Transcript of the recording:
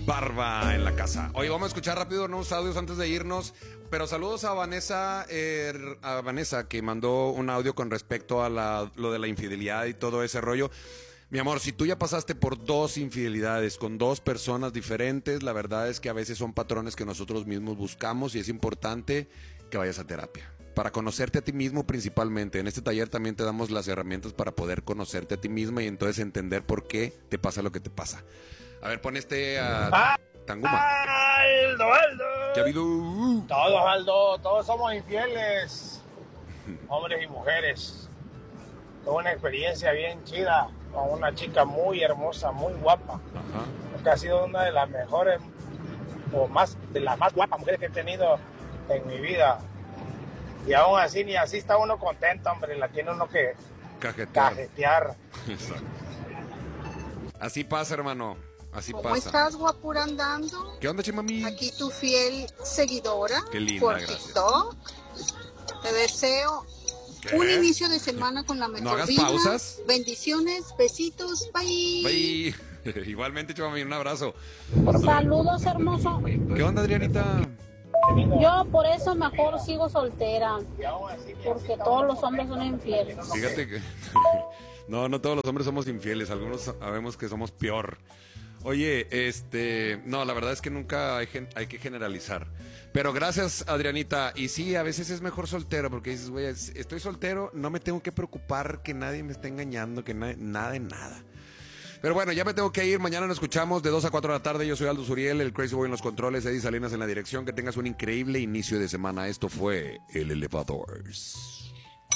Barba en la casa. Oye, vamos a escuchar rápido unos audios antes de irnos. Pero saludos a Vanessa, que mandó un audio con respecto a lo de la infidelidad y todo ese rollo. Mi amor, si tú ya pasaste por 2 infidelidades con 2 personas diferentes, la verdad es que a veces son patrones que nosotros mismos buscamos y es importante que vayas a terapia. Para conocerte a ti mismo principalmente. En este taller también te damos las herramientas para poder conocerte a ti misma y entonces entender por qué te pasa lo que te pasa. A ver, pon a Tanguma. Aldo. ¿Qué ha habido? Todos, Aldo, todos somos infieles, hombres y mujeres. Tuve una experiencia bien chida con una chica muy hermosa, muy guapa. Ajá. Que ha sido una de las mejores, de las más guapas mujeres que he tenido en mi vida. Y aún así, ni así está uno contento, hombre, la tiene uno que cajetear. Exacto. Así pasa, hermano. Así ¿Cómo pasa. estás, guapura, andando? ¿Qué onda, Chimami? Aquí tu fiel seguidora. Qué linda, por gracias. TikTok. Te deseo un inicio de semana con la mejor ¿No hagas vibra. pausas? Bendiciones, besitos, bye. Bye. Igualmente, Chimami, un abrazo. Saludos, hermoso. ¿Qué onda, Adrianita? Yo por eso mejor sigo soltera, porque todos los hombres son infieles. Fíjate que... No todos los hombres somos infieles, algunos sabemos que somos peor. Oye, no, la verdad es que nunca hay que generalizar. Pero gracias, Adrianita. Y sí, a veces es mejor soltero, porque dices, güey, estoy soltero, no me tengo que preocupar que nadie me esté engañando, que nada de nada. Pero bueno, ya me tengo que ir. Mañana nos escuchamos de 2 a 4 de la tarde. Yo soy Aldo Zuriel, el Crazy Boy en los controles, Eddie Salinas en la dirección. Que tengas un increíble inicio de semana. Esto fue El Elevadores.